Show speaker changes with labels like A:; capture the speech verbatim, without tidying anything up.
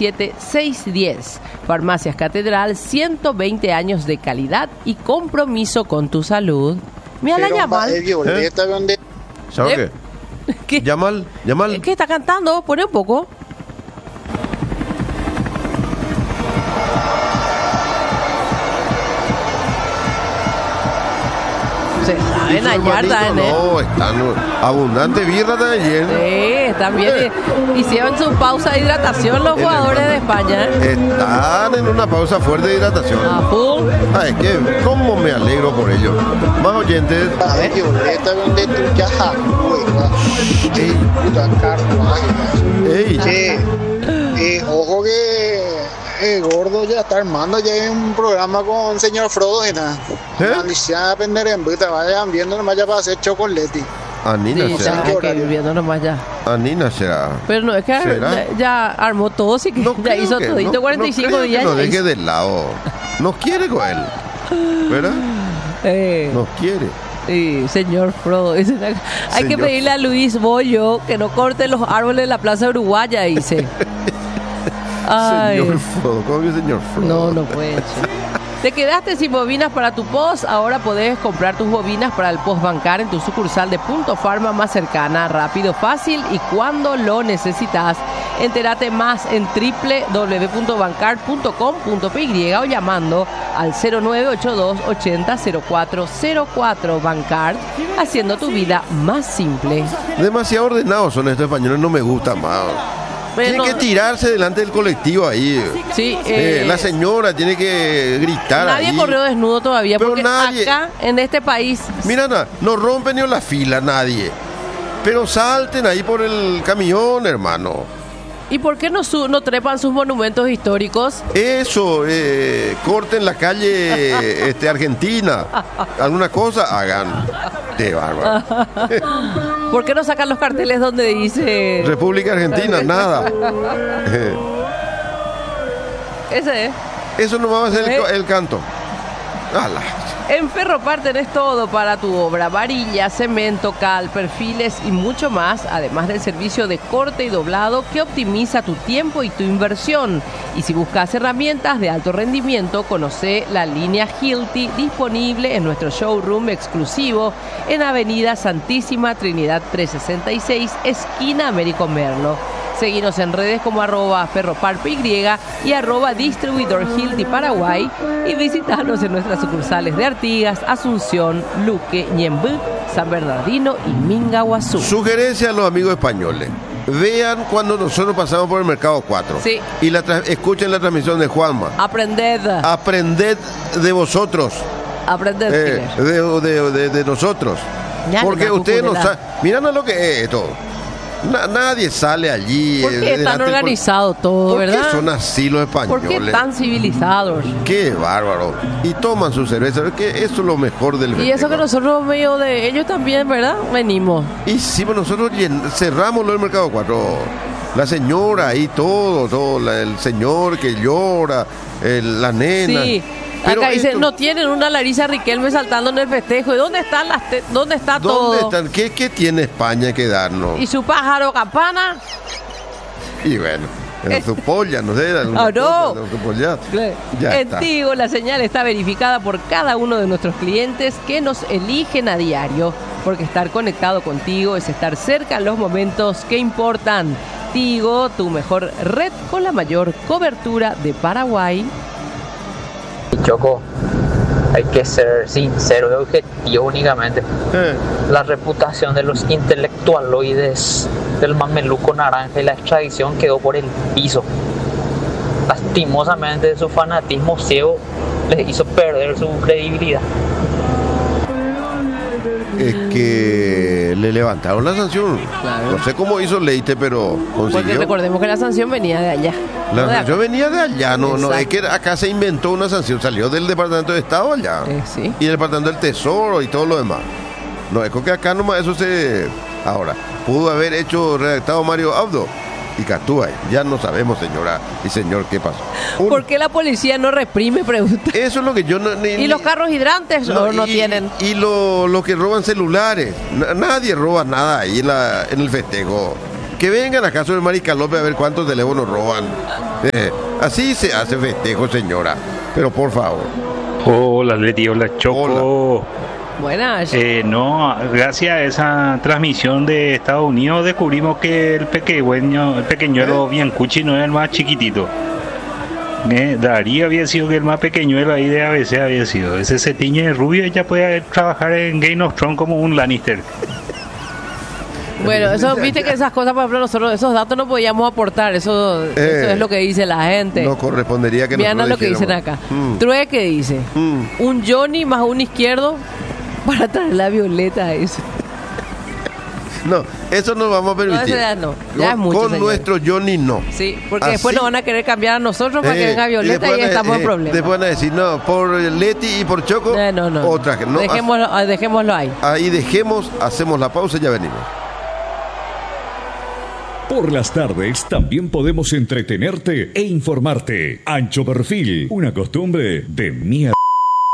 A: siete, seis diez. Farmacias Catedral, ciento veinte años de calidad y compromiso con tu salud. Mira la Yamal.
B: ¿Eh?
C: ¿Sabes qué?
A: ¿Qué?
C: Yamal, Yamal.
A: ¿Qué está cantando? Pone un poco. Se saben hallar, ¿eh?
C: No, están abundante birra de ayer.
A: Sí, están bien. Hicieron su pausa de hidratación los jugadores de España.
C: Están en una pausa fuerte de hidratación.
A: A full.
C: Ay, que cómo me alegro por ello. Más oyentes. Ey.
B: Che, eh, ojo que el gordo ya está armando ya un programa con señor Frodo y nada.
C: ¿Eh?
B: Alicia aprender en Buta, vayan viendo nomás ya para hacer chocolate.
C: Anina
A: Sí,
C: será.
A: ya, que viviendo nomás ya.
C: Anina será.
A: Pero no, es que
C: ¿Será?
A: ya, ya armó todo, sí que
C: No
A: ya
C: creo
A: hizo
C: que-
A: todito
C: no-
A: cuarenta y cinco
C: no creo
A: días.
C: que nos
A: ya
C: deje
A: hizo.
C: de lado. Nos quiere con él. ¿Verdad?
A: Eh,
C: Nos quiere.
A: sí, señor Frodo. Dice, hay que
C: Señor.
A: pedirle a Luis Bollo que no corte los árboles de la Plaza Uruguaya, dice. Ay.
C: Señor Frodo. ¿Cómo que señor Frodo?
A: No, no puede ser. Te quedaste sin bobinas para tu post, ahora podés comprar tus bobinas para el post bancar en tu sucursal de Punto Farma más cercana, rápido, fácil y cuando lo necesitas. Entérate más en doble u doble u doble u punto bancar punto com punto pe y o llamando al cero nueve ocho dos ochenta cero cuatro cero cuatro. Bancar, haciendo tu vida más simple.
C: Demasiado ordenados son estos españoles, no me gustan más.
A: Bueno,
C: Tiene que tirarse delante del colectivo ahí.
A: sí,
C: Eh,
A: eh,
C: la señora tiene que gritar
A: nadie
C: ahí.
A: corrió desnudo todavía
C: Pero
A: porque
C: nadie-
A: acá, en este país,
C: Mira, na, no rompen ni la fila nadie. Pero salten ahí por el camión, hermano.
A: ¿y por qué no, su- no trepan sus monumentos históricos?
C: Eso, eh, corten la calle este, Argentina. Alguna cosa hagan. Qué bárbaro.
A: ¿Por qué no sacan los carteles donde dice
C: República Argentina, nada. Eh,
A: ese? eh?
C: Eso no va a ser el, el canto. Ala.
A: En Ferropar tenés todo para tu obra: varilla, cemento, cal, perfiles y mucho más, además del servicio de corte y doblado que optimiza tu tiempo y tu inversión. Y si buscas herramientas de alto rendimiento, conoce la línea Hilti, disponible en nuestro showroom exclusivo en Avenida Santísima Trinidad trescientos sesenta y seis, esquina Américo Merlo. Seguinos en redes como arroba ferroparpy y arroba distribuidor Hilti Paraguay y visitanos en nuestras sucursales de Artigas, Asunción, Luque, Ñembú, San Bernardino y Mingaguazú.
C: Sugerencia a los amigos españoles. Vean cuando nosotros pasamos por el Mercado cuatro.
A: Sí.
C: Y la tra- escuchen la transmisión de Juanma.
A: Aprended,
C: Aprended de vosotros.
A: aprended.
C: eh,
A: Killer.
C: de, de- de- de nosotros.
A: Ya,
C: Porque
A: la
C: ustedes no
A: cucurela.
C: saben. Mirando lo que es esto. Na- nadie sale allí.
A: ¿Por
C: eh,
A: qué es tan
C: delante del col-
A: organizado todo,
C: ¿Por qué
A: verdad?
C: son así los
A: ¿Por
C: españoles?
A: qué tan civilizados?
C: Qué bárbaro. Y toman su cerveza. Es que eso es lo mejor del
A: Y eso que
C: festejo.
A: nosotros medio de ellos también, ¿verdad? Venimos.
C: Y sí, pues nosotros llen- cerramos lo del Mercado cuatro. La señora y todo, todo la- el señor que llora, el- la nena.
A: Sí.
C: Pero
A: Acá dice,
C: esto-
A: no tienen una Larisa Riquelme saltando en el festejo. ¿Y dónde están las te- dónde está
C: ¿Dónde
A: todo?
C: están? ¿Qué, qué tiene España que darnos?
A: Y su pájaro campana.
C: Y bueno, en su polla, no sé, alguna
A: Ah, no.
C: cosa, en su polla. Ya
A: En
C: está.
A: Tigo la señal está verificada por cada uno de nuestros clientes que nos eligen a diario, porque estar conectado contigo es estar cerca en los momentos que importan. Tigo, tu mejor red con la mayor cobertura de Paraguay.
D: Choco, hay que ser sincero y objetivo únicamente.
C: Eh,
D: La reputación de los intelectualoides del mameluco naranja y la extradición quedó por el piso. Lastimosamente su fanatismo ciego les hizo perder su credibilidad.
C: es que le levantaron la sanción.
A: Claro.
C: No sé cómo hizo Leite, pero
A: Porque
C: consiguió.
A: recordemos que la sanción venía de allá.
C: La
A: no de
C: sanción
A: acá.
C: venía de allá, no, no, es
A: Exacto.
C: que acá se inventó una sanción, salió del Departamento de Estado allá.
A: Eh, sí.
C: Y del Departamento del Tesoro y todo lo demás. No, es que acá nomás eso se... Ahora, pudo haber hecho redactado Mario Abdo y Catúa. Ya no sabemos, señora y señor, qué pasó. Un-
A: ¿Por qué la policía no reprime? Pregunta.
C: Eso es lo que yo no... ni-
A: ¿Y
C: ni-
A: los carros hidrantes no, no
C: y-
A: tienen?
C: Y lo, lo que roban celulares. Na- nadie roba nada ahí en, la, en el festejo. Que vengan acaso de Marica López a ver cuántos teléfonos roban. Eh, así se hace festejo, señora. Pero por favor.
E: Hola, Leti, hola, Choco.
C: Hola.
A: Buenas.
E: Eh, no, gracias a esa transmisión de Estados Unidos descubrimos que el pequeño, el pequeñuelo Biancucci no es el más chiquitito. Eh, Darío había sido que el más pequeñuelo ahí de A B C había sido. Ese se tiñe de rubio y ya puede trabajar en Game of Thrones como un Lannister.
A: Bueno, eso, viste que esas cosas, por ejemplo, nosotros esos datos no podíamos aportar, eso,
C: Eh,
A: eso es lo que dice la gente.
C: No correspondería que
A: Vean
C: nosotros
A: lo que dicen
C: dijéramos.
A: acá.
C: Mm.
A: Trueque dice,
C: Mm.
A: un Johnny más un izquierdo para traer la Violeta a eso.
C: No, eso no vamos a permitir.
A: No, eso ya no, ya es
C: Con,
A: mucho,
C: con
A: señor.
C: nuestro Johnny no.
A: Sí, porque
C: Así-
A: después nos van a querer cambiar a nosotros para que
C: Eh,
A: venga Violeta y,
C: después van a-
A: estamos en
C: eh,
A: problemas.
C: Después van a decir, no, por Leti y por Choco,
A: Eh, no, no,
C: otra que no.
A: dejémoslo, ah, dejémoslo ahí.
C: Ahí dejemos, hacemos la pausa y ya venimos.
F: Por las tardes también podemos entretenerte e informarte. Ancho Perfil, una costumbre de mierda.